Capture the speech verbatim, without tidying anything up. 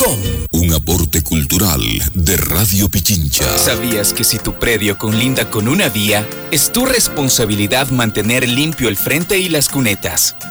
com. Un aporte cultural de Radio Pichincha. ¿Sabías que si tu predio colinda con una vía, es tu responsabilidad mantener limpio el frente y las cunetas?